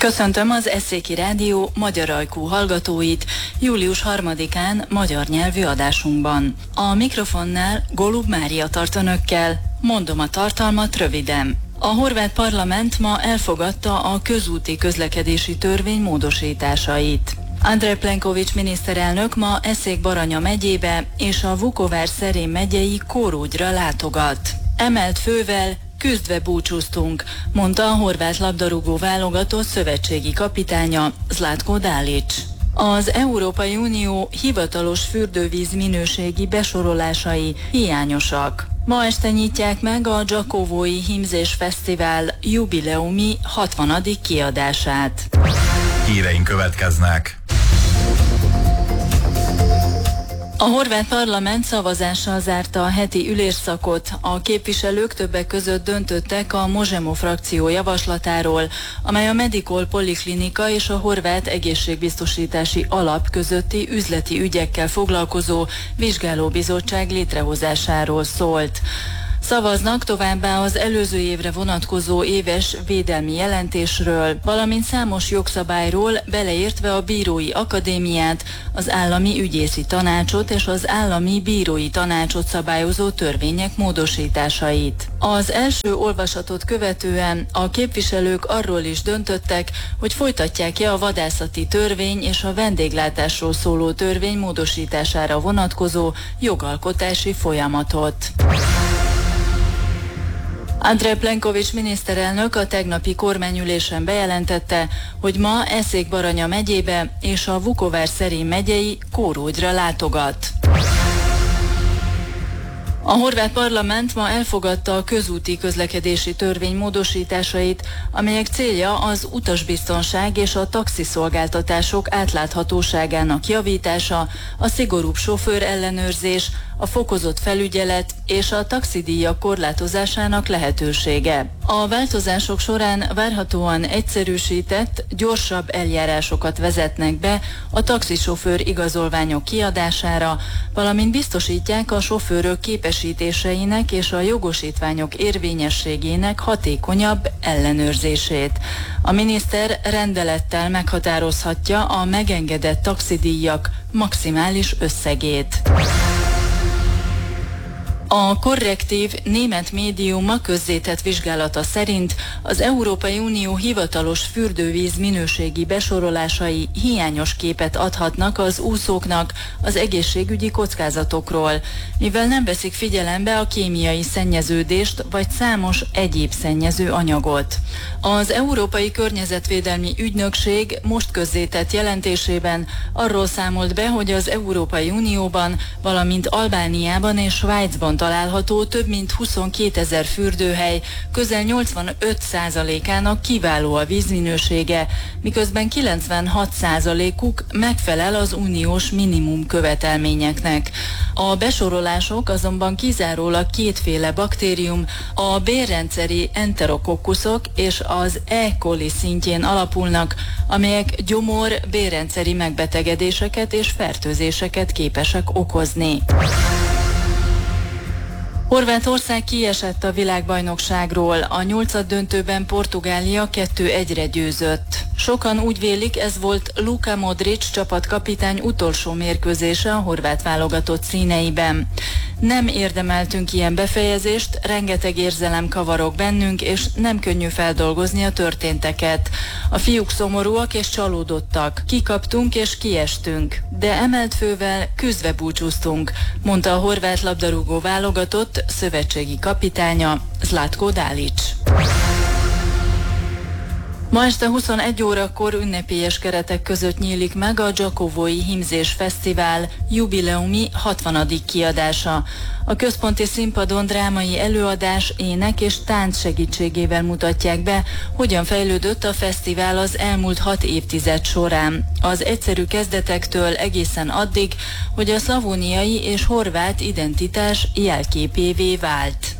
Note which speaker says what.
Speaker 1: Köszöntöm az Eszéki Rádió magyar ajkú hallgatóit július 3-án magyar nyelvű adásunkban. A mikrofonnál Golub Mária tart önökkel, mondom a tartalmat röviden. A horvát parlament ma elfogadta a közúti közlekedési törvény módosításait. Andrej Plenković miniszterelnök ma Eszék-Baranya megyébe és a Vukovar-Szerém megyei Kórúgyra látogat. Emelt fővel küzdve búcsúztunk, mondta a horvát labdarúgó válogatott szövetségi kapitánya Zlatko Dalić. Az Európai Unió hivatalos fürdővíz minőségi besorolásai hiányosak. Ma este nyitják meg a Gyakovói Hímzés Fesztivál jubileumi 60. kiadását.
Speaker 2: Híreink következnek.
Speaker 1: A horvát parlament szavazással zárta a heti ülésszakot. A képviselők többek között döntöttek a Možemo frakció javaslatáról, amely a Medikol Poliklinika és a Horvát Egészségbiztosítási Alap közötti üzleti ügyekkel foglalkozó vizsgálóbizottság létrehozásáról szólt. Szavaznak továbbá az előző évre vonatkozó éves védelmi jelentésről, valamint számos jogszabályról, beleértve a Bírói Akadémiát, az Állami Ügyészi Tanácsot és az Állami Bírói Tanácsot szabályozó törvények módosításait. Az első olvasatot követően a képviselők arról is döntöttek, hogy folytatják-e a vadászati törvény és a vendéglátásról szóló törvény módosítására vonatkozó jogalkotási folyamatot. Andrej Plenković miniszterelnök a tegnapi kormányülésen bejelentette, hogy ma Eszék-Baranya megyébe és a Vukovar-Szerém megyei Kórúgyra látogat. A horvát parlament ma elfogadta a közúti közlekedési törvény módosításait, amelyek célja az utasbiztonság és a taxiszolgáltatások átláthatóságának javítása, a szigorúbb sofőr ellenőrzés, a fokozott felügyelet és a taxidíjak korlátozásának lehetősége. A változások során várhatóan egyszerűsített, gyorsabb eljárásokat vezetnek be a taxisofőr igazolványok kiadására, valamint biztosítják a sofőrök képesítéseinek és a jogosítványok érvényességének hatékonyabb ellenőrzését. A miniszter rendelettel meghatározhatja a megengedett taxidíjak maximális összegét. A korrektív német médiuma közzétett vizsgálata szerint az Európai Unió hivatalos fürdővíz minőségi besorolásai hiányos képet adhatnak az úszóknak az egészségügyi kockázatokról, mivel nem veszik figyelembe a kémiai szennyeződést vagy számos egyéb szennyező anyagot. Az Európai Környezetvédelmi Ügynökség most közzétett jelentésében arról számolt be, hogy az Európai Unióban, valamint Albániában és Svájcban található több mint 22 000 fürdőhely közel 85%-ának kiváló a vízminősége, miközben 96%-uk megfelel az uniós minimum követelményeknek. A besorolások azonban kizárólag kétféle baktérium, a bélrendszeri enterokokkuszok és az E. coli szintjén alapulnak, amelyek gyomor-bélrendszeri megbetegedéseket és fertőzéseket képesek okozni. Horvátország kiesett a világbajnokságról, a 8. döntőben Portugália 2-1-re győzött. Sokan úgy vélik, ez volt Luka Modrić csapatkapitány utolsó mérkőzése a horvát válogatott színeiben. Nem érdemeltünk ilyen befejezést, rengeteg érzelem kavarog bennünk, és nem könnyű feldolgozni a történteket. A fiúk szomorúak és csalódottak, kikaptunk és kiestünk, de emelt fővel küzdve búcsúztunk, mondta a horvát labdarúgó válogatott szövetségi kapitánya Zlatko Dalić. Ma este 21 órakor ünnepélyes keretek között nyílik meg a Gyakovói Hímzés Fesztivál jubileumi 60. kiadása. A központi színpadon drámai előadás, ének és tánc segítségével mutatják be, hogyan fejlődött a fesztivál az elmúlt 6 évtized során. Az egyszerű kezdetektől egészen addig, hogy a szlavóniai és horvát identitás jelképévé vált.